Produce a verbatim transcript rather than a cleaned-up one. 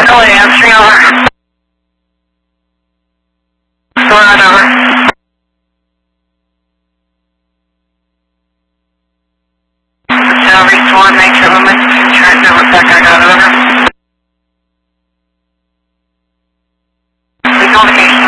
L A, answering over. Going on over. Hotel reach one, make sure limits, insurance number, back, I got it over. Legal location.